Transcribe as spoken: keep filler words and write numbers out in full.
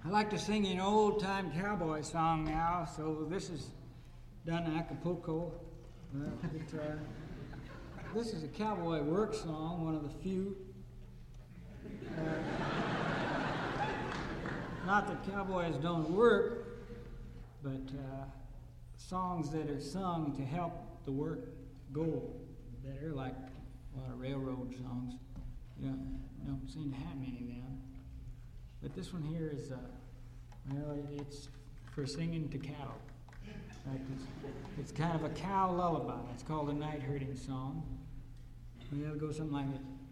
I like to sing an old-time cowboy song now, so this is done in Acapulco. Uh, it, uh, this is a cowboy work song, one of the few. Uh, not that cowboys don't work, but uh, songs that are sung to help the work go better, like a lot of railroad songs. You know, don't seem to have many of them. But this one here is, uh, well, it's for singing to cattle. Like it's, it's kind of a cow lullaby. It's called a night herding song. And it'll go something like this.